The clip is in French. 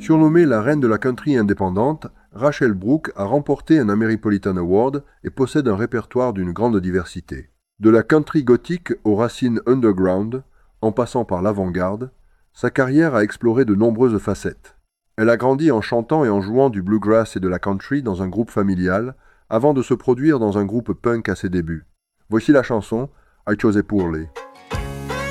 Surnommée la reine de la country indépendante, Rachel Brooke a remporté un Ameripolitan Award et possède un répertoire d'une grande diversité. De la country gothique aux racines underground, en passant par l'avant-garde, sa carrière a exploré de nombreuses facettes. Elle a grandi en chantant et en jouant du bluegrass et de la country dans un groupe familial, avant de se produire dans un groupe punk à ses débuts. Voici la chanson I Chose It Poorly.